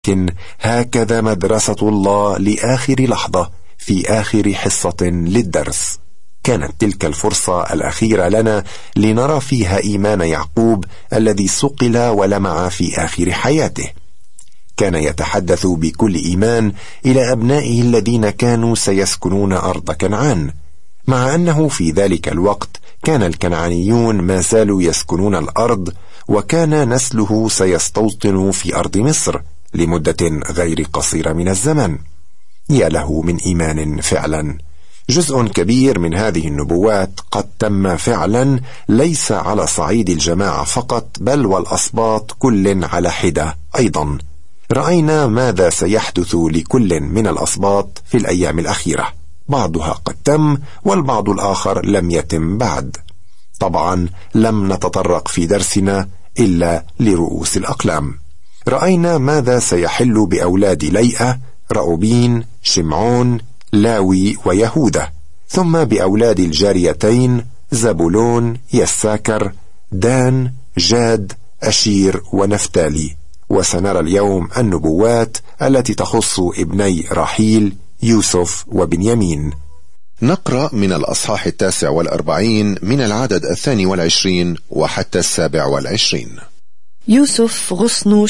لكن هكذا مدرسة الله لآخر لحظة في آخر حصة للدرس. كانت تلك الفرصة الأخيرة لنا لنرى فيها إيمان يعقوب الذي صقل ولمع في آخر حياته. كان يتحدث بكل إيمان إلى أبنائه الذين كانوا سيسكنون أرض كنعان، مع أنه في ذلك الوقت كان الكنعانيون ما زالوا يسكنون الأرض، وكان نسله سيستوطن في أرض مصر لمدة غير قصيرة من الزمن. يا له من إيمان فعلا. جزء كبير من هذه النبوات قد تم فعلا، ليس على صعيد الجماعة فقط بل والأسباط كل على حدة أيضا. رأينا ماذا سيحدث لكل من الأسباط في الأيام الأخيرة، بعضها قد تم والبعض الآخر لم يتم بعد. طبعا لم نتطرق في درسنا إلا لرؤوس الأقلام. رأينا ماذا سيحل بأولاد ليئة، رأوبين، شمعون، لاوي ويهوذا، ثم بأولاد الجاريتين زبولون، يساكر، دان، جاد، أشير ونفتالي. وسنرى اليوم النبوات التي تخص ابني راحيل يوسف وبنيامين. نقرأ من الأصحاح 49 من العدد 22 وحتى 27. يوسف غصن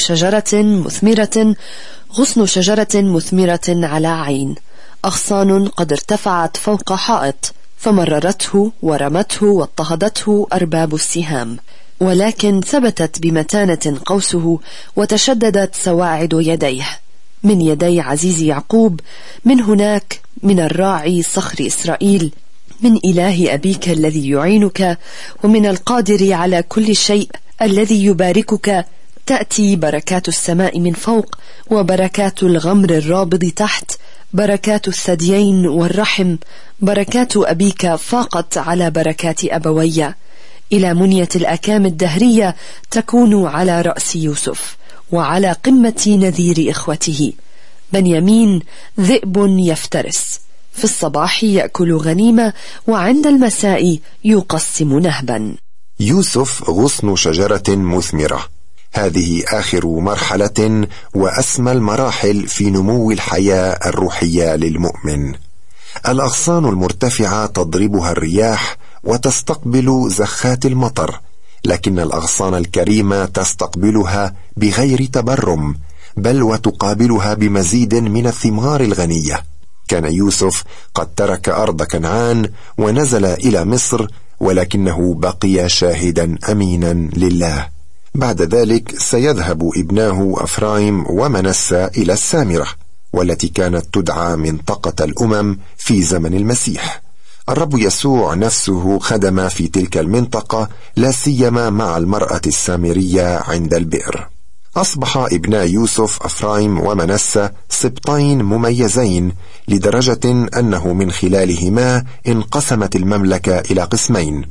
شجرة مثمرة على عين، أغصان قد ارتفعت فوق حائط، فمررته ورمته واضطهدته أرباب السهام، ولكن ثبتت بمتانة قوسه وتشددت سواعد يديه من يدي عزيز يعقوب، من هناك من الراعي صخر إسرائيل، من إله أبيك الذي يعينك، ومن القادر على كل شيء الذي يباركك، تأتي بركات السماء من فوق، وبركات الغمر الرابض تحت، بركات الثديين والرحم، بركات أبيك فاقت على بركات أبوي، إلى منية الأكام الدهرية تكون على رأس يوسف، وعلى قمة نذير إخوته. بنيامين ذئب يفترس، في الصباح يأكل غنيمة، وعند المساء يقسم نهبا. يوسف غصن شجرة مثمرة، هذه آخر مرحلة وأسمى المراحل في نمو الحياة الروحية للمؤمن. الأغصان المرتفعة تضربها الرياح وتستقبل زخات المطر، لكن الأغصان الكريمة تستقبلها بغير تبرم، بل وتقابلها بمزيد من الثمار الغنية. كان يوسف قد ترك أرض كنعان ونزل إلى مصر، ولكنه بقي شاهدا أمينا لله. بعد ذلك سيذهب ابناه أفرايم ومنسى إلى السامرة، والتي كانت تدعى منطقة الأمم في زمن المسيح. الرب يسوع نفسه خدم في تلك المنطقة، لا سيما مع المرأة السامرية عند البئر. أصبح ابنا يوسف أفرايم ومنسى سبطين مميزين، لدرجة أنه من خلالهما انقسمت المملكة إلى قسمين.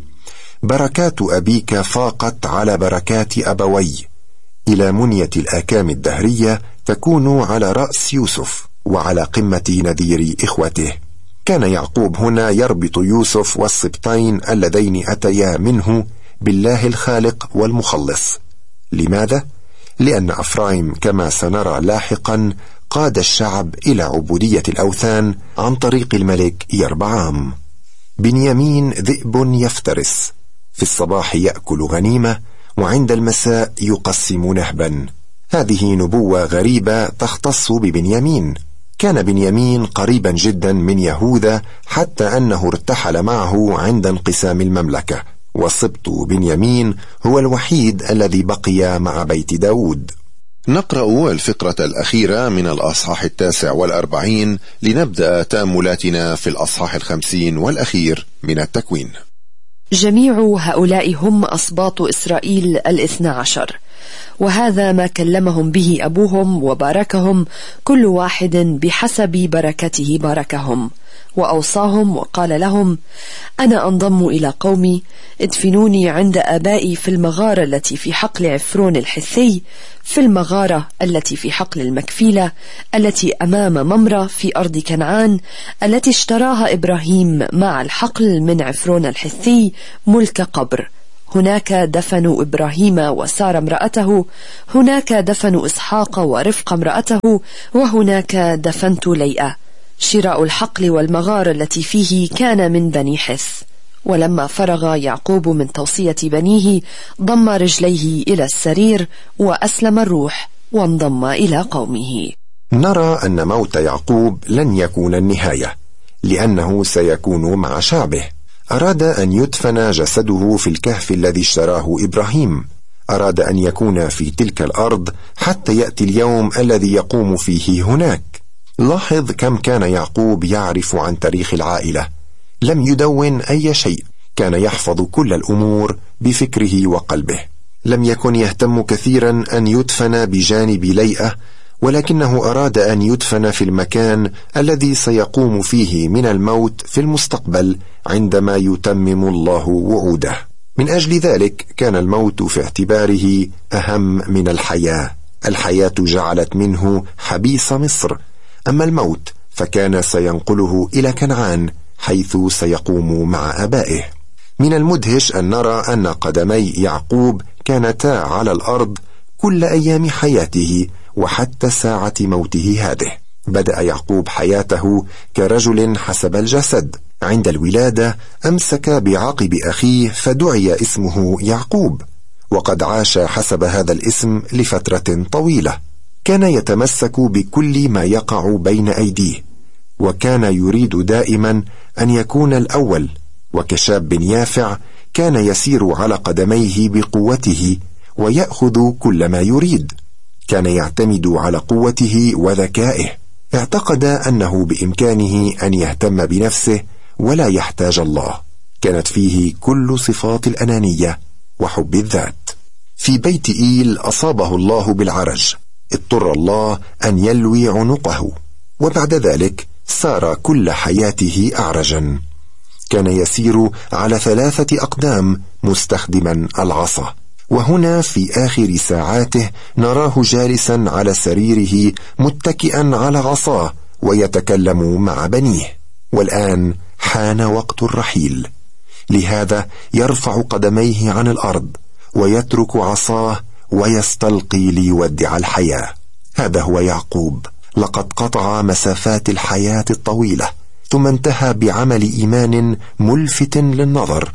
بركات أبيك فاقت على بركات أبوي، إلى منية الآكام الدهرية تكون على رأس يوسف وعلى قمة نذير إخوته. كان يعقوب هنا يربط يوسف والسبطين اللذين أتيا منه بالله الخالق والمخلص. لماذا؟ لأن أفرايم كما سنرى لاحقا قاد الشعب إلى عبودية الأوثان عن طريق الملك يربعام. بنيامين ذئب يفترس، في الصباح يأكل غنيمة، وعند المساء يقسم نهبا. هذه نبوة غريبة تختص ببنيامين. كان بنيامين قريبا جدا من يهوذا، حتى أنه ارتحل معه عند انقسام المملكة، وسبط بنيامين هو الوحيد الذي بقي مع بيت داود. نقرأ الفقرة الأخيرة من الأصحاح 49 لنبدأ تأملاتنا في الأصحاح 50 والأخير من التكوين. جميع هؤلاء هم أسباط إسرائيل 12، وهذا ما كلمهم به أبوهم وباركهم، كل واحد بحسب بركته باركهم، وأوصاهم وقال لهم: أنا أنضم إلى قومي، ادفنوني عند آبائي في المغارة التي في حقل عفرون الحثي، في المغارة التي في حقل المكفيلة، التي أمام ممرة في أرض كنعان، التي اشتراها إبراهيم مع الحقل من عفرون الحثي، ملك قبر. هناك دفن إبراهيم وسارة امرأته، هناك دفن إسحاق ورفقة امرأته، وهناك دفنت ليئة. شراء الحقل والمغار التي فيه كان من بني حث. ولما فرغ يعقوب من توصية بنيه ضم رجليه إلى السرير وأسلم الروح وانضم إلى قومه. نرى أن موت يعقوب لن يكون النهاية، لأنه سيكون مع شعبه. أراد أن يدفن جسده في الكهف الذي اشتراه إبراهيم، أراد أن يكون في تلك الأرض حتى يأتي اليوم الذي يقوم فيه هناك. لاحظ كم كان يعقوب يعرف عن تاريخ العائلة. لم يدون أي شيء، كان يحفظ كل الأمور بفكره وقلبه. لم يكن يهتم كثيرا أن يدفن بجانب ليئة، ولكنه أراد أن يدفن في المكان الذي سيقوم فيه من الموت في المستقبل عندما يتمم الله وعوده. من أجل ذلك كان الموت في اعتباره أهم من الحياة. الحياة جعلت منه حبيس مصر، أما الموت فكان سينقله إلى كنعان حيث سيقوم مع آبائه. من المدهش أن نرى أن قدمي يعقوب كانتا على الأرض كل أيام حياته وحتى ساعة موته هذه. بدأ يعقوب حياته كرجل حسب الجسد. عند الولادة أمسك بعقب أخيه فدعي اسمه يعقوب، وقد عاش حسب هذا الاسم لفترة طويلة. كان يتمسك بكل ما يقع بين أيديه، وكان يريد دائما أن يكون الأول، وكشاب يافع كان يسير على قدميه بقوته ويأخذ كل ما يريد. كان يعتمد على قوته وذكائه. اعتقد أنه بإمكانه أن يهتم بنفسه ولا يحتاج الله. كانت فيه كل صفات الأنانية وحب الذات. في بيت إيل أصابه الله بالعرج، اضطر الله أن يلوي عنقه، وبعد ذلك صار كل حياته أعرجا. كان يسير على 3 أقدام مستخدما العصا، وهنا في آخر ساعاته نراه جالسا على سريره متكئا على عصاه ويتكلم مع بنيه. والآن حان وقت الرحيل، لهذا يرفع قدميه عن الأرض ويترك عصاه ويستلقي ليودع الحياة. هذا هو يعقوب. لقد قطع مسافات الحياة الطويلة، ثم انتهى بعمل إيمان ملفت للنظر،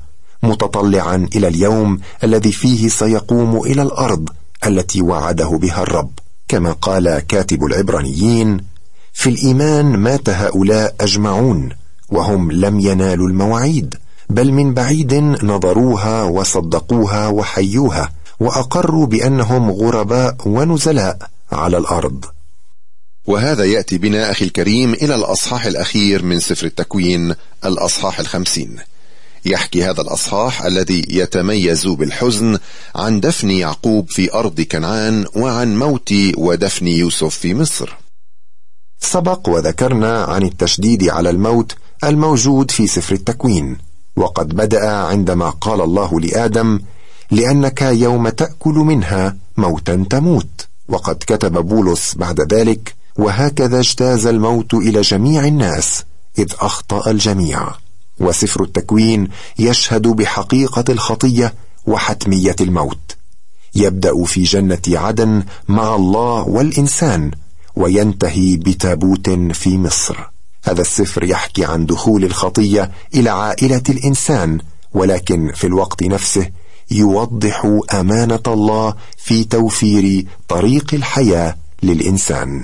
متطلعا إلى اليوم الذي فيه سيقوم إلى الأرض التي وعده بها الرب. كما قال كاتب العبرانيين: في الإيمان مات هؤلاء أجمعون وهم لم ينالوا المواعيد، بل من بعيد نظروها وصدقوها وحيوها، وأقروا بأنهم غرباء ونزلاء على الأرض. وهذا يأتي بنا أخي الكريم إلى الأصحاح الأخير من سفر التكوين، الأصحاح 50. يحكي هذا الأصحاح الذي يتميز بالحزن عن دفن يعقوب في أرض كنعان وعن موت ودفن يوسف في مصر. سبق وذكرنا عن التشديد على الموت الموجود في سفر التكوين، وقد بدأ عندما قال الله لآدم: لأنك يوم تأكل منها موتا تموت. وقد كتب بولس بعد ذلك: وهكذا اجتاز الموت إلى جميع الناس إذ أخطأ الجميع. وسفر التكوين يشهد بحقيقة الخطية وحتمية الموت. يبدأ في جنة عدن مع الله والإنسان، وينتهي بتابوت في مصر. هذا السفر يحكي عن دخول الخطية إلى عائلة الإنسان، ولكن في الوقت نفسه يوضح أمانة الله في توفير طريق الحياة للإنسان.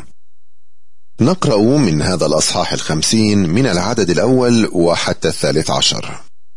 نقرأ من هذا الأصحاح 50 من العدد الأول وحتى 13.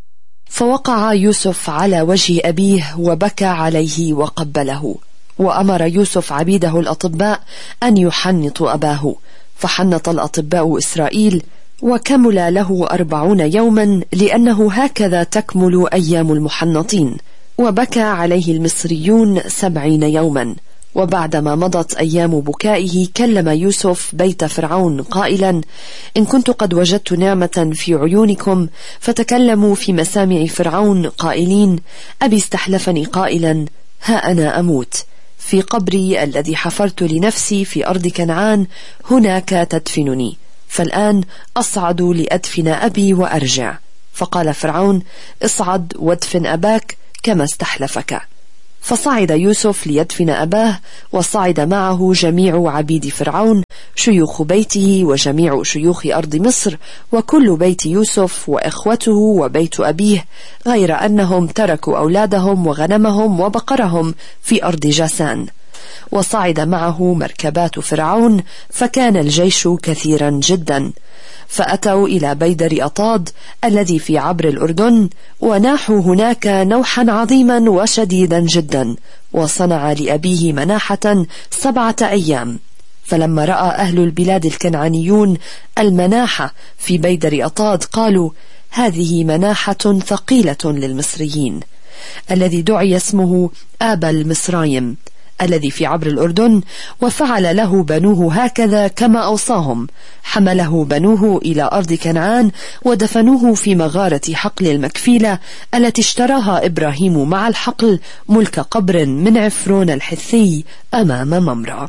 فوقع يوسف على وجه أبيه وبكى عليه وقبله، وأمر يوسف عبيده الأطباء أن يحنطوا أباه، فحنط الأطباء إسرائيل، وكمل له 40 يوما، لأنه هكذا تكمل أيام المحنطين. وبكى عليه المصريون 70 يوما. وبعدما مضت أيام بكائه كلم يوسف بيت فرعون قائلا: إن كنت قد وجدت نعمة في عيونكم فتكلموا في مسامع فرعون قائلين: أبي استحلفني قائلا: ها أنا أموت في قبري الذي حفرت لنفسي في أرض كنعان، هناك تدفنني، فالآن أصعد لأدفن أبي وأرجع. فقال فرعون: اصعد وادفن أباك، كما استحلفك. فصعد يوسف ليدفن أباه، وصعد معه جميع عبيد فرعون، شيوخ بيته وجميع شيوخ أرض مصر، وكل بيت يوسف وإخوته وبيت أبيه، غير أنهم تركوا أولادهم وغنمهم وبقرهم في أرض جاسان. وصعد معه مركبات فرعون، فكان الجيش كثيرا جدا. فأتوا إلى بيدر أطاد الذي في عبر الأردن، وناحوا هناك نوحا عظيما وشديدا جدا، وصنع لأبيه مناحة 7 أيام. فلما رأى أهل البلاد الكنعانيون المناحة في بيدر أطاد قالوا: هذه مناحة ثقيلة للمصريين. الذي دعي اسمه آبل مصرايم الذي في عبر الأردن، وفعل له بنوه هكذا كما أوصاهم. حمله بنوه إلى أرض كنعان، ودفنوه في مغارة حقل المكفيلة التي اشتراها إبراهيم مع الحقل، ملك قبر من عفرون الحثي أمام ممرة.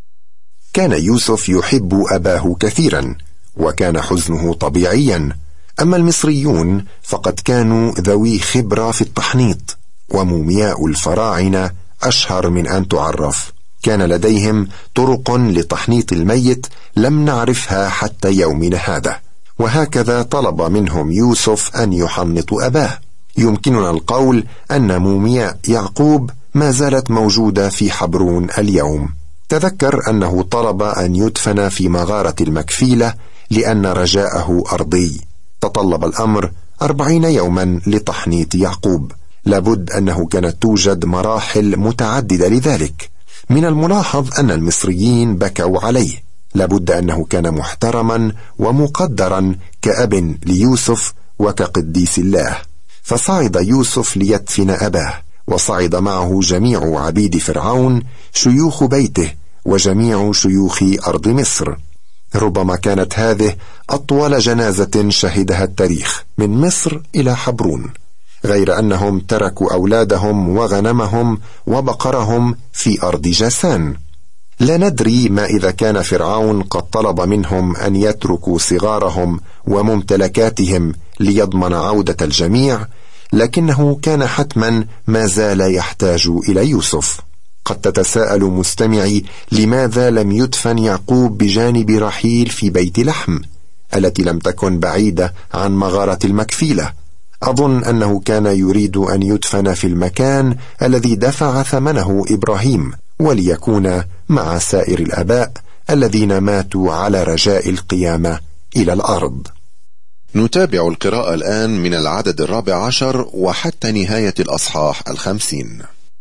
كان يوسف يحب أباه كثيرا، وكان حزنه طبيعيا. أما المصريون فقد كانوا ذوي خبرة في التحنيط، ومومياء الفراعنة أشهر من أن تعرف. كان لديهم طرق لتحنيط الميت لم نعرفها حتى يومنا هذا، وهكذا طلب منهم يوسف أن يحنطوا أباه. يمكننا القول أن مومياء يعقوب ما زالت موجودة في حبرون اليوم. تذكر أنه طلب أن يدفن في مغارة المكفيلة لأن رجاءه أرضي. تطلب الأمر 40 يوما لتحنيط يعقوب. لابد أنه كانت توجد مراحل متعددة لذلك. من الملاحظ أن المصريين بكوا عليه. لابد أنه كان محترما ومقدرا كأب ليوسف وكقديس الله. فصعد يوسف ليدفن أباه، وصعد معه جميع عبيد فرعون، شيوخ بيته وجميع شيوخ أرض مصر. ربما كانت هذه أطول جنازة شهدها التاريخ من مصر إلى حبرون، غير أنهم تركوا أولادهم وغنمهم وبقرهم في أرض جاسان. لا ندري ما إذا كان فرعون قد طلب منهم أن يتركوا صغارهم وممتلكاتهم ليضمن عودة الجميع، لكنه كان حتما ما زال يحتاج إلى يوسف. قد تتساءل مستمعي: لماذا لم يدفن يعقوب بجانب رحيل في بيت لحم التي لم تكن بعيدة عن مغارة المكفيلة؟ أظن أنه كان يريد أن يدفن في المكان الذي دفع ثمنه إبراهيم، وليكون مع سائر الآباء الذين ماتوا على رجاء القيامة إلى الأرض. نتابع القراءة الآن من العدد 14 وحتى نهاية الأصحاح 50.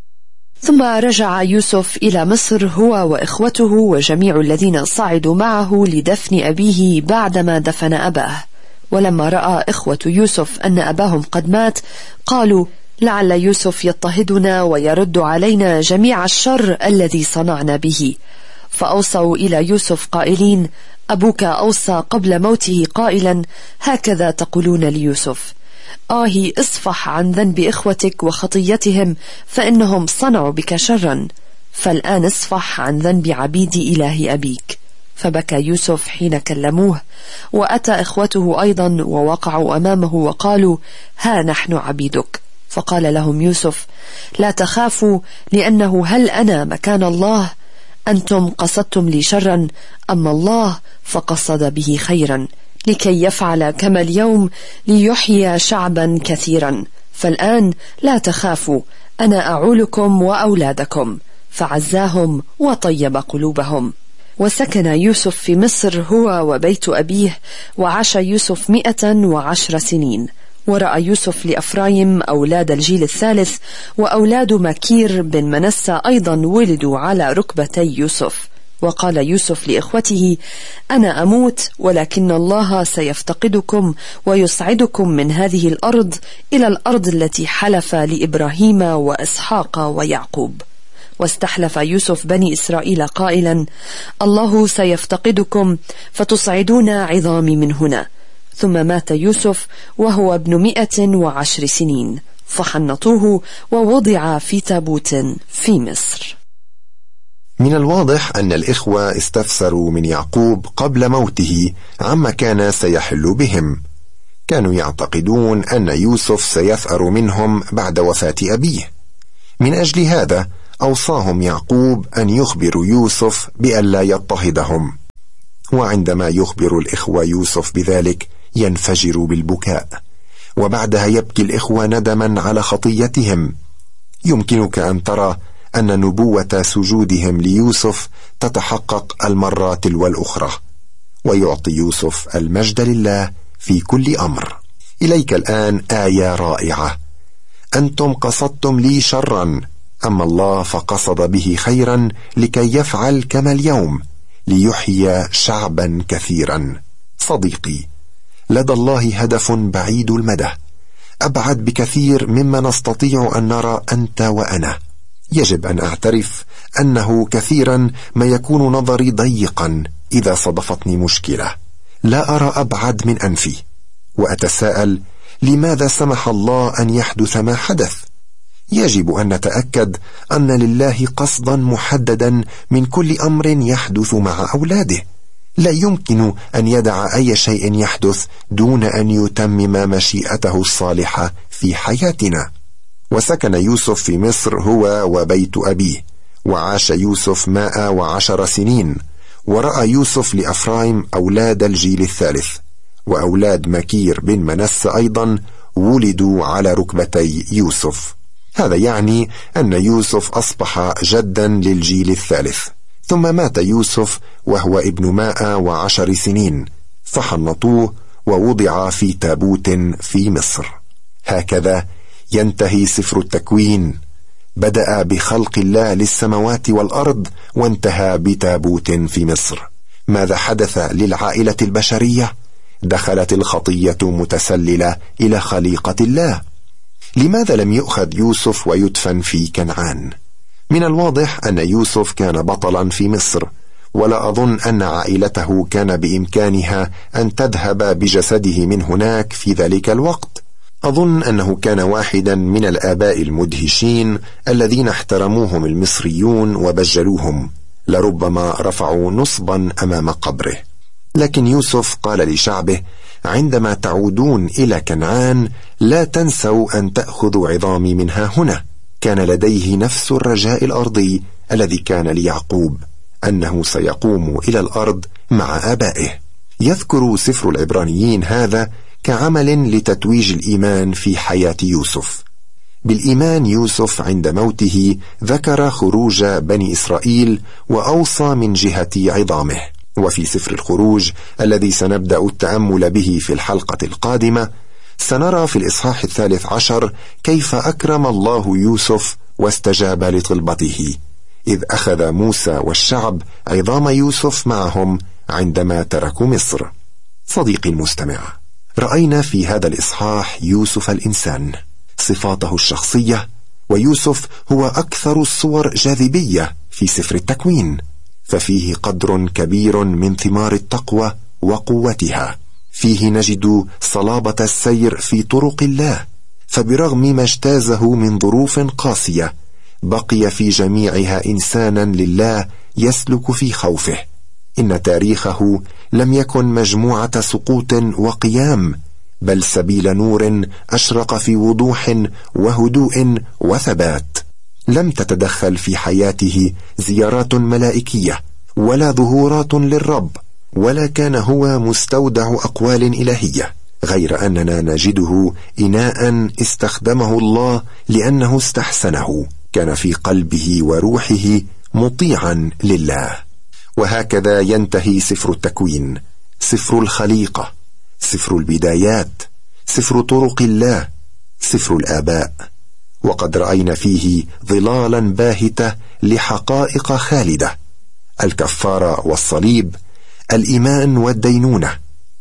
ثم رجع يوسف إلى مصر هو وإخوته وجميع الذين صعدوا معه لدفن أبيه بعدما دفن أباه. ولما رأى إخوة يوسف أن أباهم قد مات قالوا: لعل يوسف يضطهدنا ويرد علينا جميع الشر الذي صنعنا به. فأوصوا إلى يوسف قائلين: أبوك أوصى قبل موته قائلا: هكذا تقولون ليوسف: آهي اصفح عن ذنب إخوتك وخطيتهم، فإنهم صنعوا بك شرا. فالآن اصفح عن ذنب عبيد إله أبيك. فبكى يوسف حين كلموه، وأتى إخوته أيضا ووقعوا أمامه وقالوا: ها نحن عبيدك. فقال لهم يوسف: لا تخافوا، لأنه هل أنا مكان الله؟ أنتم قصدتم لي شرا، أما الله فقصد به خيرا، لكي يفعل كما اليوم ليحيي شعبا كثيرا. فالآن لا تخافوا، أنا أعولكم وأولادكم. فعزاهم وطيب قلوبهم. وسكن يوسف في مصر هو وبيت أبيه، وعاش يوسف 110 سنين. ورأى يوسف لأفرايم أولاد الجيل الثالث، وأولاد مكير بن منسى أيضا ولدوا على ركبتي يوسف. وقال يوسف لإخوته: أنا أموت، ولكن الله سيفتقدكم ويصعدكم من هذه الأرض إلى الأرض التي حلف لإبراهيم وإسحاق ويعقوب. واستحلف يوسف بني إسرائيل قائلا: الله سيفتقدكم فتصعدون عظامي من هنا. ثم مات يوسف وهو ابن 110 سنين، فحنطوه ووضع في تابوت في مصر. من الواضح أن الإخوة استفسروا من يعقوب قبل موته عما كان سيحل بهم. كانوا يعتقدون أن يوسف سيثأر منهم بعد وفاة أبيه. من أجل هذا أوصاهم يعقوب أن يخبروا يوسف بألا يضطهدهم، وعندما يخبر الإخوة يوسف بذلك ينفجر بالبكاء، وبعدها يبكي الإخوة ندما على خطيتهم. يمكنك أن ترى أن نبوة سجودهم ليوسف تتحقق المرة تلو الأخرى، ويعطي يوسف المجد لله في كل أمر. إليك الآن آية رائعة: أنتم قصدتم لي شرا، أما الله فقصد به خيرا لكي يفعل كما اليوم، ليحيي شعبا كثيرا. صديقي، لدى الله هدف بعيد المدى، أبعد بكثير مما نستطيع أن نرى أنت وأنا. يجب أن أعترف أنه كثيرا ما يكون نظري ضيقا إذا صادفتني مشكلة، لا أرى أبعد من أنفي، وأتساءل لماذا سمح الله أن يحدث ما حدث؟ يجب أن نتأكد أن لله قصدا محددا من كل أمر يحدث مع أولاده. لا يمكن أن يدع أي شيء يحدث دون أن يتمم مشيئته الصالحة في حياتنا. وسكن يوسف في مصر هو وبيت أبيه، وعاش يوسف 110 سنين، ورأى يوسف لأفرايم أولاد الجيل الثالث، وأولاد مكير بن منسى أيضا ولدوا على ركبتي يوسف. هذا يعني أن يوسف أصبح جدا للجيل الثالث. ثم مات يوسف وهو ابن 110 سنين، فحنطوه ووضع في تابوت في مصر. هكذا ينتهي سفر التكوين، بدأ بخلق الله للسماوات والأرض وانتهى بتابوت في مصر. ماذا حدث للعائلة البشرية؟ دخلت الخطية متسللة إلى خليقة الله. لماذا لم يؤخذ يوسف ويدفن في كنعان؟ من الواضح أن يوسف كان بطلا في مصر، ولا أظن أن عائلته كان بإمكانها أن تذهب بجسده من هناك في ذلك الوقت. أظن أنه كان واحدا من الآباء المدهشين الذين احترموهم المصريون وبجلوهم، لربما رفعوا نصبا أمام قبره. لكن يوسف قال لشعبه: عندما تعودون إلى كنعان لا تنسوا أن تأخذوا عظامي منها هنا. كان لديه نفس الرجاء الأرضي الذي كان ليعقوب، أنه سيقوم إلى الأرض مع آبائه. يذكر سفر العبرانيين هذا كعمل لتتويج الإيمان في حياة يوسف. بالإيمان يوسف عند موته ذكر خروج بني إسرائيل وأوصى من جهة عظامه. وفي سفر الخروج الذي سنبدأ التأمل به في الحلقة القادمة سنرى في الإصحاح 13 كيف أكرم الله يوسف واستجاب لطلبته، إذ أخذ موسى والشعب عظام يوسف معهم عندما تركوا مصر. صديقي المستمع، رأينا في هذا الإصحاح يوسف الإنسان، صفاته الشخصية، ويوسف هو أكثر الصور جاذبية في سفر التكوين، ففيه قدر كبير من ثمار التقوى وقوتها. فيه نجد صلابة السير في طرق الله، فبرغم ما اجتازه من ظروف قاسية بقي في جميعها إنسانا لله يسلك في خوفه. إن تاريخه لم يكن مجموعة سقوط وقيام، بل سبيل نور أشرق في وضوح وهدوء وثبات. لم تتدخل في حياته زيارات ملائكية ولا ظهورات للرب، ولا كان هو مستودع أقوال إلهية، غير أننا نجده إناء استخدمه الله لأنه استحسنه، كان في قلبه وروحه مطيعا لله. وهكذا ينتهي سفر التكوين، سفر الخليقة، سفر البدايات، سفر طرق الله، سفر الآباء. وقد رأينا فيه ظلالا باهتة لحقائق خالدة: الكفارة والصليب، الإيمان والدينونة،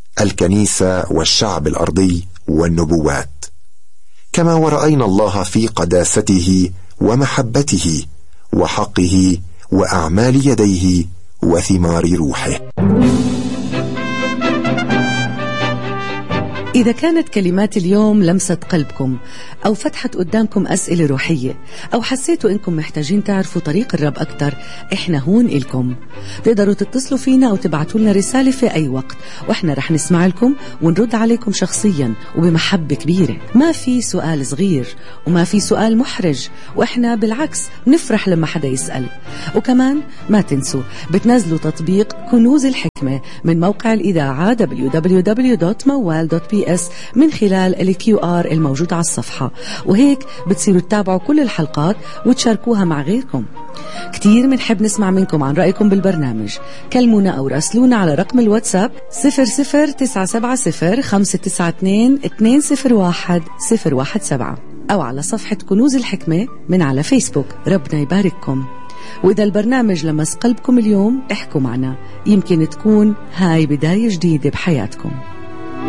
الكنيسة والشعب الأرضي والنبوات. كما ورأينا الله في قداسته ومحبته وحقه وأعمال يديه وثمار روحه. إذا كانت كلمات اليوم لمست قلبكم أو فتحت قدامكم أسئلة روحية أو حسيتوا إنكم محتاجين تعرفوا طريق الرب أكتر، إحنا هون إلكم. تقدروا تتصلوا فينا أو تبعتوا لنا رسالة في أي وقت، وإحنا رح نسمع لكم ونرد عليكم شخصيا وبمحبة كبيرة. ما في سؤال صغير وما في سؤال محرج، وإحنا بالعكس نفرح لما حدا يسأل. وكمان ما تنسوا بتنزلوا تطبيق كنوز الحكمة من موقع الإذاعة www.mawal.ps من خلال ال QR الموجود على الصفحة، وهيك بتصيروا تتابعوا كل الحلقات وتشاركوها مع غيركم. كتير منحب نسمع منكم عن رأيكم بالبرنامج. كلمونا أو راسلونا على رقم الواتساب 00970-592-201-017 أو على صفحة كنوز الحكمة من على فيسبوك. ربنا يبارككم. وإذا البرنامج لمس قلبكم اليوم احكوا معنا، يمكن تكون هاي بداية جديدة بحياتكم.